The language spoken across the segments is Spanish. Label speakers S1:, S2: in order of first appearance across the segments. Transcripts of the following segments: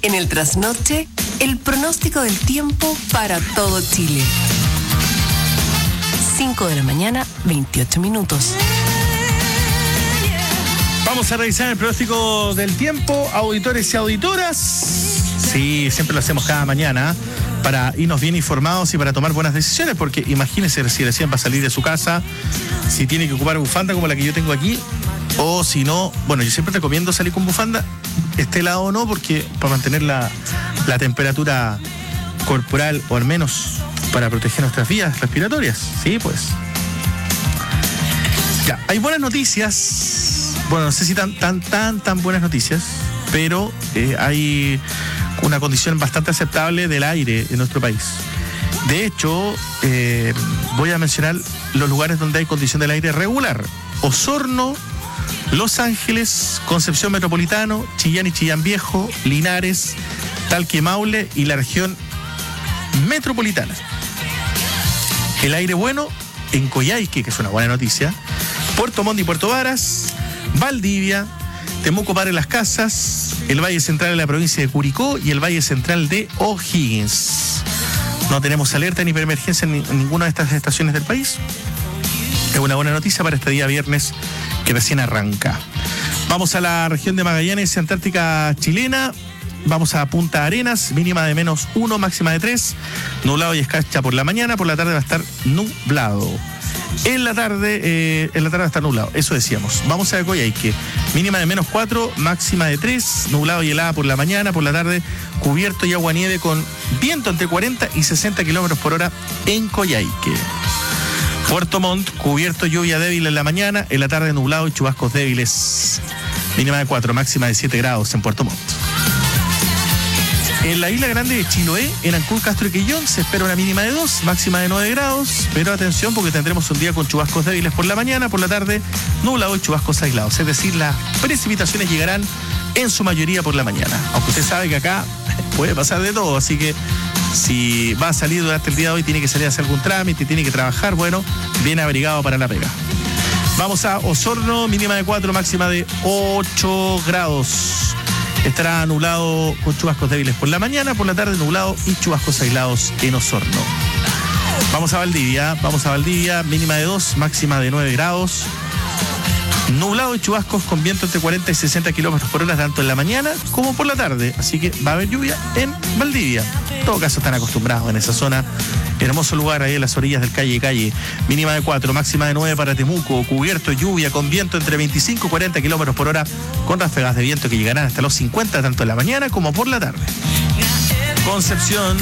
S1: En el trasnoche, el pronóstico del tiempo para todo Chile. 5 de la mañana, 28 minutos.
S2: Vamos a revisar el pronóstico del tiempo, auditores y auditoras. Sí, siempre lo hacemos cada mañana para irnos bien informados y para tomar buenas decisiones, porque imagínense si recién va a salir de su casa, si tiene que ocupar bufanda como la que yo tengo aquí, o si no, bueno, yo siempre recomiendo salir con bufanda, esté helado o no, porque para mantener la temperatura corporal, o al menos para proteger nuestras vías respiratorias. Sí, pues. Ya, hay buenas noticias. Bueno, no sé si tan buenas noticias, pero hay una condición bastante aceptable del aire en nuestro país. De hecho, voy a mencionar los lugares donde hay condición del aire regular: Osorno, Los Ángeles, Concepción Metropolitano, Chillán y Chillán Viejo, Linares, Talque, Maule y la región metropolitana. El aire bueno en Coyhaique, que es una buena noticia, Puerto Montt y Puerto Varas, Valdivia, Temuco, Padre Las Casas, el Valle Central de la provincia de Curicó y el Valle Central de O'Higgins. No tenemos alerta ni preemergencia en ninguna de estas estaciones del país. Es una buena noticia para este día viernes que recién arranca. Vamos a la región de Magallanes, Antártica chilena. Vamos a Punta Arenas, mínima de -1, máxima de 3. Nublado y escarcha por la mañana, por la tarde va a estar nublado. En la tarde va a estar nublado, eso decíamos. Vamos a Coyhaique, mínima de -4, máxima de 3, nublado y helada por la mañana, por la tarde cubierto y agua-nieve con viento entre 40 y 60 kilómetros por hora en Coyhaique. Puerto Montt, cubierto, lluvia débil en la mañana, en la tarde nublado y chubascos débiles. Mínima de 4, máxima de 7 grados en Puerto Montt. En la isla grande de Chiloé, en Ancud, Castro y Quillón, se espera una mínima de 2, máxima de 9 grados, pero atención porque tendremos un día con chubascos débiles por la mañana, por la tarde nublado y chubascos aislados. Es decir, las precipitaciones llegarán en su mayoría por la mañana. Aunque usted sabe que acá puede pasar de todo, así que si va a salir durante el día de hoy, tiene que salir a hacer algún trámite, tiene que trabajar, bueno, bien abrigado para la pega. Vamos a Osorno, mínima de 4, máxima de 8 grados. Estará nublado con chubascos débiles por la mañana, por la tarde nublado y chubascos aislados en Osorno. Vamos a Valdivia, mínima de 2, máxima de 9 grados. Nublado y chubascos con viento entre 40 y 60 kilómetros por hora, tanto en la mañana como por la tarde. Así que va a haber lluvia en Valdivia. En todo caso están acostumbrados en esa zona. Hermoso lugar ahí en las orillas del Calle. Mínima de 4, máxima de 9 para Temuco. Cubierto, lluvia con viento entre 25 y 40 kilómetros por hora, con ráfagas de viento que llegarán hasta los 50 tanto en la mañana como por la tarde. Concepción,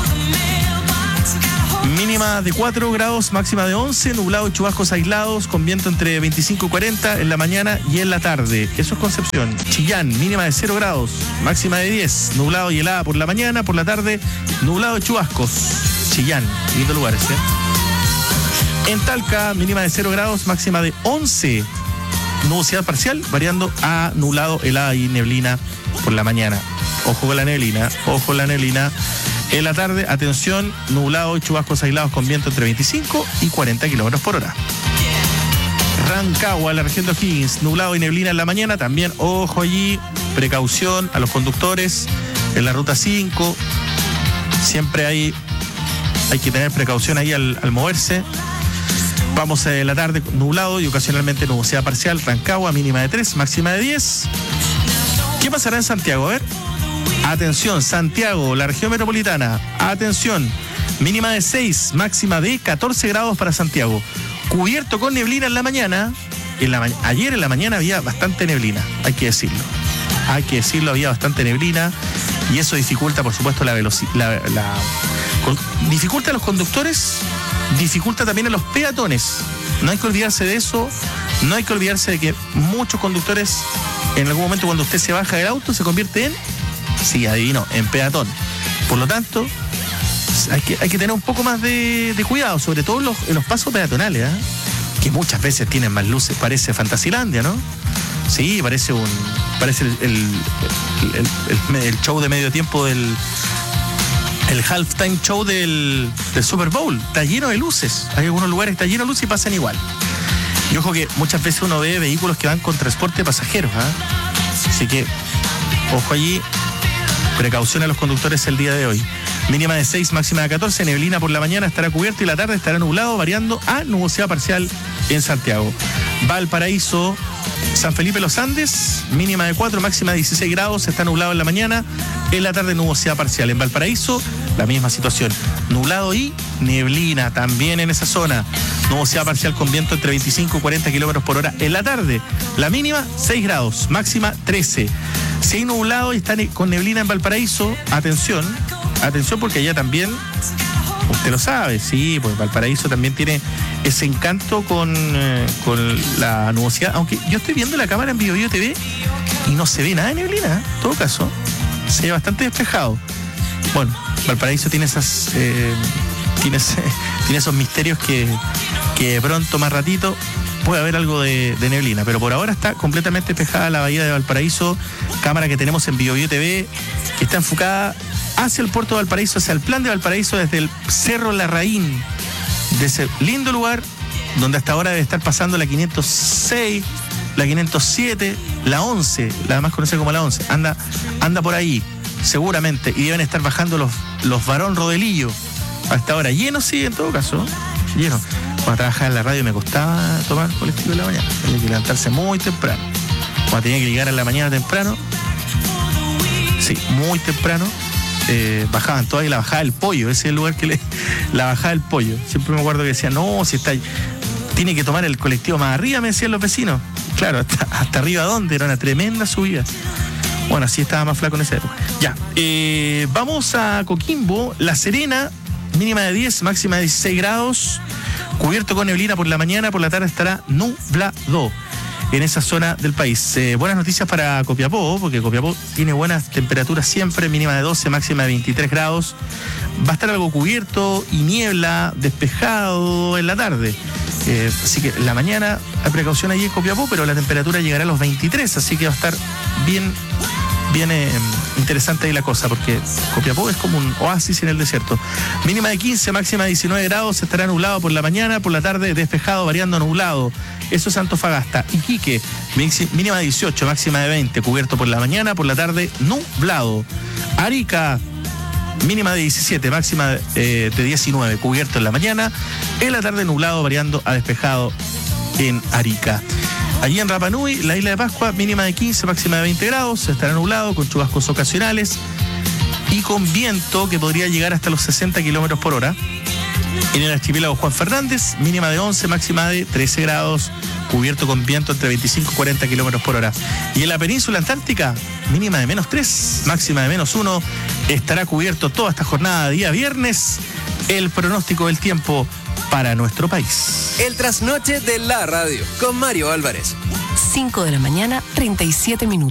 S2: mínima de 4 grados, máxima de 11, nublado y chubascos aislados, con viento entre 25 y 40 en la mañana y en la tarde. Eso es Concepción. Chillán, mínima de 0 grados, máxima de 10, nublado y helada por la mañana, por la tarde, nublado y chubascos. Chillán, lindo lugares, En Talca, mínima de 0 grados, máxima de 11, nubosidad parcial, variando a nublado, helada y neblina por la mañana. Ojo con la neblina. En la tarde, atención, nublado y chubascos aislados con viento entre 25 y 40 kilómetros por hora. Rancagua, la región de O'Higgins, nublado y neblina en la mañana, también ojo allí, precaución a los conductores en la ruta 5, siempre hay que tener precaución ahí al moverse. Vamos a la tarde, nublado y ocasionalmente nubosidad parcial, Rancagua, mínima de 3, máxima de 10. ¿Qué pasará en Santiago? A ver. Atención, Santiago, la región metropolitana. Atención, mínima de 6, máxima de 14 grados para Santiago. Cubierto con neblina en la mañana. Ayer en la mañana había bastante neblina, hay que decirlo, había bastante neblina y eso dificulta, por supuesto, la velocidad. Dificulta a los conductores, dificulta también a los peatones. No hay que olvidarse de eso, no hay que olvidarse de que muchos conductores, en algún momento cuando usted se baja del auto, se convierte en, sí, adivino, en peatón. Por lo tanto, hay que tener un poco más de cuidado, sobre todo en los pasos peatonales, que muchas veces tienen más luces. Parece Fantasilandia, ¿no? Sí, parece el show de medio tiempo el halftime show del Super Bowl. Está lleno de luces. Hay algunos lugares que está lleno de luces y pasan igual. Y ojo que muchas veces uno ve vehículos que van con transporte de pasajeros, Así que, ojo allí, Precaución a los conductores el día de hoy. Mínima de 6, máxima de 14. Neblina por la mañana, estará cubierto y la tarde estará nublado, variando a nubosidad parcial en Santiago. Valparaíso, San Felipe Los Andes, mínima de 4, máxima de 16 grados, está nublado en la mañana, en la tarde nubosidad parcial. En Valparaíso, la misma situación, nublado y neblina también en esa zona. Nubosidad parcial con viento entre 25 y 40 kilómetros por hora en la tarde. La mínima 6 grados, máxima 13. Si hay nublado y está con neblina en Valparaíso, atención porque allá también, usted lo sabe, sí, pues Valparaíso también tiene ese encanto con la nubosidad, aunque yo estoy viendo la cámara en BioBio TV y no se ve nada de neblina, en todo caso, se ve bastante despejado. Bueno, Valparaíso tiene tiene esos misterios que de pronto, más ratito, puede haber algo de neblina, pero por ahora está completamente despejada la bahía de Valparaíso, cámara que tenemos en BioBio TV, que está enfocada hacia el puerto de Valparaíso, hacia el plan de Valparaíso, desde el Cerro Larraín, de ese lindo lugar donde hasta ahora debe estar pasando la 506, la 507, la 11, la más conocida como la 11, anda por ahí, seguramente, y deben estar bajando los Barón Rodelillo, hasta ahora, lleno, sí, en todo caso, lleno. Cuando trabajaba en la radio me costaba tomar colectivo en la mañana, tenía que levantarse muy temprano, cuando tenía que llegar en la mañana temprano, sí, muy temprano, bajaban todas y la bajada del pollo, ese es el lugar la bajada del pollo. Siempre me acuerdo que decían, no, si está, tiene que tomar el colectivo más arriba, me decían los vecinos. Claro, hasta arriba, ¿dónde? Era una tremenda subida. Bueno, así estaba más flaco en esa época. Ya, vamos a Coquimbo, La Serena, mínima de 10, máxima de 16 grados, cubierto con neblina por la mañana, por la tarde estará nublado en esa zona del país. Buenas noticias para Copiapó, porque Copiapó tiene buenas temperaturas siempre, mínima de 12, máxima de 23 grados. Va a estar algo cubierto y niebla, despejado en la tarde. Así que en la mañana hay precaución allí en Copiapó, pero la temperatura llegará a los 23, así que va a estar bien interesante ahí la cosa, porque Copiapó es como un oasis en el desierto. Mínima de 15, máxima de 19 grados, estará nublado por la mañana, por la tarde despejado, variando nublado. Eso es Antofagasta. Iquique, mínima de 18, máxima de 20, cubierto por la mañana, por la tarde nublado. Arica, mínima de 17, máxima de 19, cubierto en la mañana, en la tarde nublado, variando a despejado en Arica. Allí en Rapa Nui, la isla de Pascua, mínima de 15, máxima de 20 grados, estará nublado con chubascos ocasionales y con viento que podría llegar hasta los 60 kilómetros por hora. En el archipiélago Juan Fernández, mínima de 11, máxima de 13 grados, cubierto con viento entre 25 y 40 kilómetros por hora. Y en la península antártica, mínima de menos 3, máxima de menos 1, estará cubierto toda esta jornada de día viernes. El pronóstico del tiempo para nuestro país.
S3: El trasnoche de la radio con Mario Álvarez.
S1: 5 de la mañana, 37 minutos.